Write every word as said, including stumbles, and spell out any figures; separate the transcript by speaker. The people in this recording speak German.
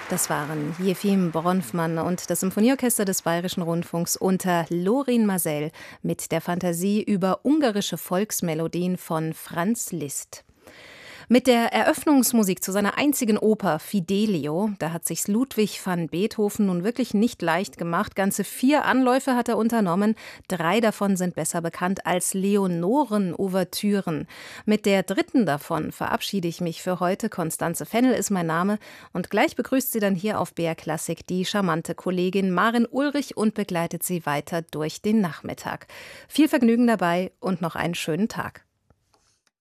Speaker 1: Das waren Jefim Bronfmann und das Symphonieorchester des Bayerischen Rundfunks unter Lorin Maazel mit der Fantasie über ungarische Volksmelodien von Franz Liszt. Mit der Eröffnungsmusik zu seiner einzigen Oper Fidelio, da hat sich's Ludwig van Beethoven nun wirklich nicht leicht gemacht. Ganze vier Anläufe hat er unternommen. Drei davon sind besser bekannt als Leonoren-Ouvertüren. Mit der dritten davon verabschiede ich mich für heute. Constanze Fennel ist mein Name. Und gleich begrüßt sie dann hier auf B R Klassik die charmante Kollegin Maren Ulrich und begleitet sie weiter durch den Nachmittag. Viel Vergnügen dabei und noch einen schönen Tag.